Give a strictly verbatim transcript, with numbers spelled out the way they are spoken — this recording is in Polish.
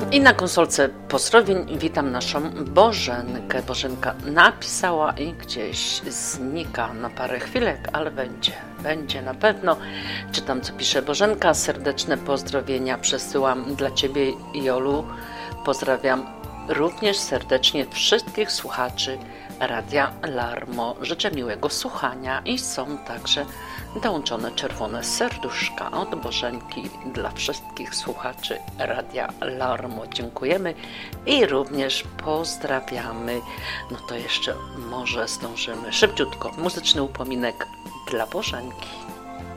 I na konsolce pozdrowień witam naszą Bożenkę. Bożenka napisała i gdzieś znika na parę chwilek, ale będzie, będzie na pewno. Czytam, co pisze Bożenka. Serdeczne pozdrowienia przesyłam dla Ciebie, Jolu. Pozdrawiam również serdecznie wszystkich słuchaczy Radia Larmo. Życzę miłego słuchania i są także dołączone czerwone serduszka od Bożenki dla wszystkich słuchaczy Radia Larmo. Dziękujemy i również pozdrawiamy. No to jeszcze może zdążymy szybciutko. Muzyczny upominek dla Bożenki.